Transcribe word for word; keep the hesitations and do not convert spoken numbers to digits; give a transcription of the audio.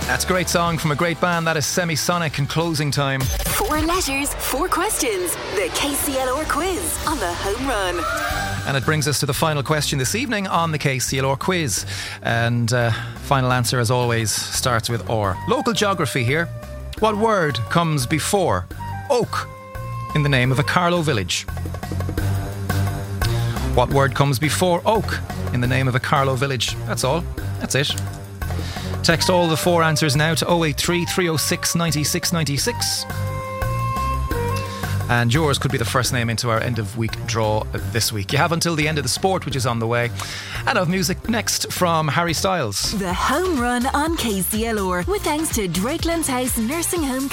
That's a great song from a great band. That is Semisonic and Closing Time. Four letters, four questions. The K C L R quiz on the Home Run. And it brings us to the final question this evening on the K C L R quiz. And uh, final answer, as always, starts with or. Local geography here. What word comes before oak in the name of a Carlow village? What word comes before oak in the name of a Carlow village? That's all. That's it. Text all the four answers now to oh eight three, three oh six, nine six nine six. And yours could be the first name into our end of week draw this week. You have until the end of the sport, which is on the way. And of music next from Harry Styles. The Home Run on K C L R, with thanks to Drakelands House Nursing Home